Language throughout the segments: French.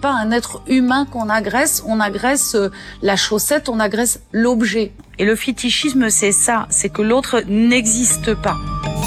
pas un être humain qu'on agresse, on agresse la chaussette, on agresse l'objet. Et le fétichisme, c'est ça, c'est que l'autre n'existe pas.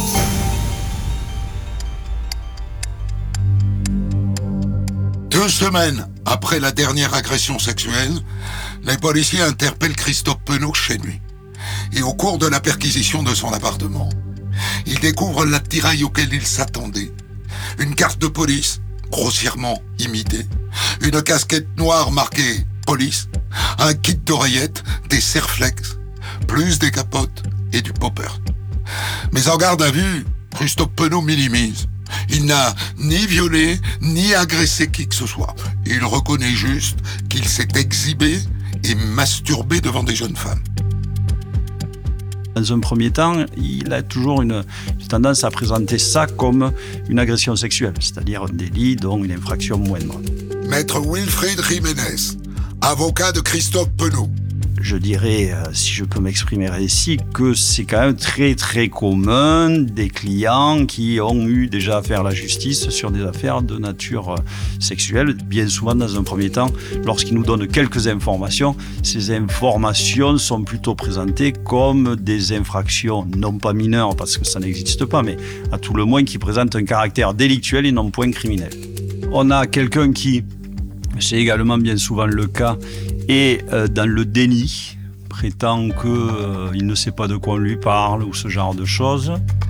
Deux semaines après la dernière agression sexuelle, les policiers interpellent Christophe Penaud chez lui. Et au cours de la perquisition de son appartement, ils découvrent l'attirail auquel ils s'attendaient. Une carte de police, grossièrement imitée, une casquette noire marquée « police », un kit d'oreillettes, des serflex, plus des capotes et du popper. Mais en garde à vue, Christophe Penaud minimise. Il n'a ni violé, ni agressé qui que ce soit. Il reconnaît juste qu'il s'est exhibé et masturbé devant des jeunes femmes. Dans un premier temps, il a toujours une tendance à présenter ça comme une agression sexuelle, c'est-à-dire un délit, donc une infraction moindre. Maître Wilfried Jiménez, avocat de Christophe Penaud. Je dirais, si je peux m'exprimer ainsi, que c'est quand même très très commun des clients qui ont eu déjà affaire à la justice sur des affaires de nature sexuelle. Bien souvent, dans un premier temps, lorsqu'ils nous donnent quelques informations, ces informations sont plutôt présentées comme des infractions, non pas mineures parce que ça n'existe pas, mais à tout le moins qui présentent un caractère délictuel et non point criminel. On a quelqu'un qui, c'est également bien souvent le cas, et dans le déni, prétend qu'il ne sait pas de quoi on lui parle ou ce genre de choses.